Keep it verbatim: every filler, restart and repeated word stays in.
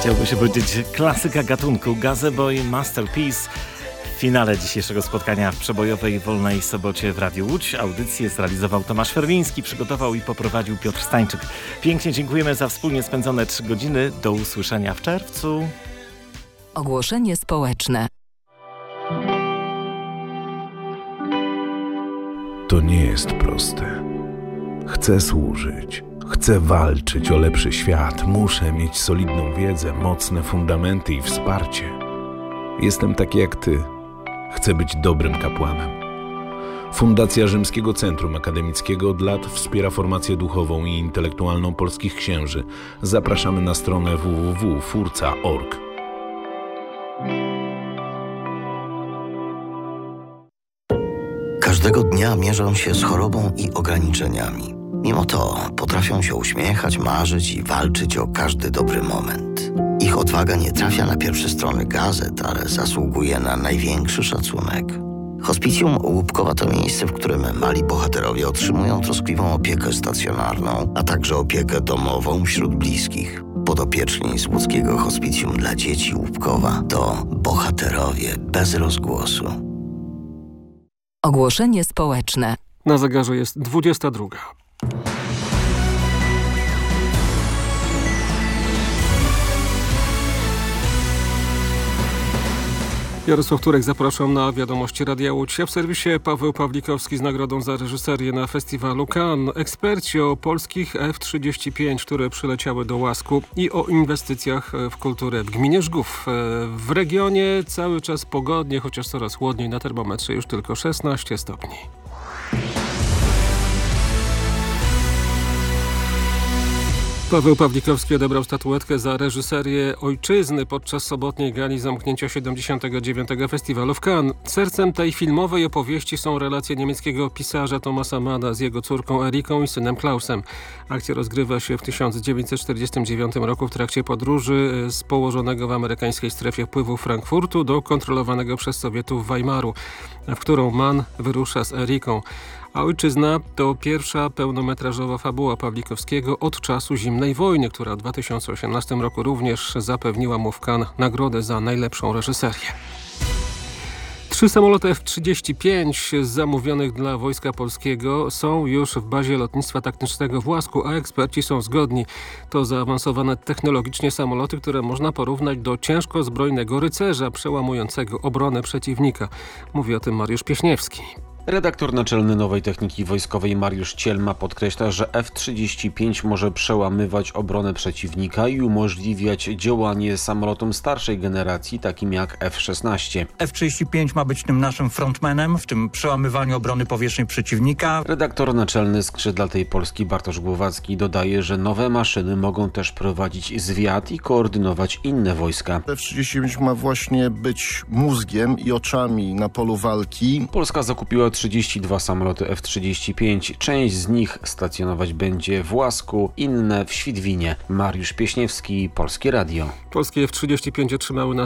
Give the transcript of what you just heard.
Chciałby się powiedzieć klasyka gatunku Gazeboy Masterpiece. W finale dzisiejszego spotkania w przebojowej Wolnej Sobocie w Radiu Łódź audycję zrealizował Tomasz Ferwiński, przygotował i poprowadził Piotr Stańczyk. Pięknie dziękujemy za wspólnie spędzone trzy godziny. Do usłyszenia w czerwcu. Ogłoszenie społeczne. To nie jest proste. Chcę służyć. Chcę walczyć o lepszy świat. Muszę mieć solidną wiedzę, mocne fundamenty i wsparcie. Jestem taki jak ty. Chcę być dobrym kapłanem. Fundacja Rzymskiego Centrum Akademickiego od lat wspiera formację duchową i intelektualną polskich księży. Zapraszamy na stronę w w w kropka furca kropka org. Każdego dnia mierzą się z chorobą i ograniczeniami. Mimo to potrafią się uśmiechać, marzyć i walczyć o każdy dobry moment. Ich odwaga nie trafia na pierwsze strony gazet, ale zasługuje na największy szacunek. Hospicjum Łupkowa to miejsce, w którym mali bohaterowie otrzymują troskliwą opiekę stacjonarną, a także opiekę domową wśród bliskich. Podopieczni z łódzkiego Hospicjum dla dzieci Łupkowa to bohaterowie bez rozgłosu. Ogłoszenie społeczne. Na zegarze jest dwudziesta druga. Jarosław Turek, zapraszam na wiadomości Radia Łódź. W serwisie Paweł Pawlikowski z nagrodą za reżyserię na festiwalu Cannes. Eksperci o polskich F trzydzieści pięć, które przyleciały do Łasku, i o inwestycjach w kulturę w gminie Żgów. W regionie cały czas pogodnie, chociaż coraz chłodniej, na termometrze już tylko szesnaście stopni. Paweł Pawlikowski odebrał statuetkę za reżyserię Ojczyzny podczas sobotniej gali zamknięcia siedemdziesiątego dziewiątego Festiwalu w Cannes. Sercem tej filmowej opowieści są relacje niemieckiego pisarza Thomasa Manna z jego córką Eriką i synem Klausem. Akcja rozgrywa się w tysiąc dziewięćset czterdziestym dziewiątym roku w trakcie podróży z położonego w amerykańskiej strefie wpływów Frankfurtu do kontrolowanego przez Sowietów Weimaru, w którą Mann wyrusza z Eriką. A Ojczyzna to pierwsza pełnometrażowa fabuła Pawlikowskiego od czasu zimnej wojny, która w dwa tysiące osiemnastym roku również zapewniła mu w Cannes nagrodę za najlepszą reżyserię. Trzy samoloty F trzydzieści pięć zamówionych dla Wojska Polskiego są już w bazie lotnictwa taktycznego w Łasku, a eksperci są zgodni. To zaawansowane technologicznie samoloty, które można porównać do ciężko zbrojnego rycerza przełamującego obronę przeciwnika. Mówi o tym Mariusz Pieśniewski. Redaktor naczelny Nowej Techniki Wojskowej Mariusz Cielma podkreśla, że F trzydzieści pięć może przełamywać obronę przeciwnika i umożliwiać działanie samolotom starszej generacji, takim jak F szesnaście. F trzydzieści pięć ma być tym naszym frontmanem w tym przełamywaniu obrony powietrznej przeciwnika. Redaktor naczelny Skrzydlatej Polski Bartosz Głowacki dodaje, że nowe maszyny mogą też prowadzić zwiad i koordynować inne wojska. F trzydzieści pięć ma właśnie być mózgiem i oczami na polu walki. Polska zakupiła trzydzieści dwa samoloty F trzydzieści pięć. Część z nich stacjonować będzie w Łasku, inne w Świdwinie. Mariusz Pieśniewski, Polskie Radio. Polskie F trzydzieści pięć otrzymały na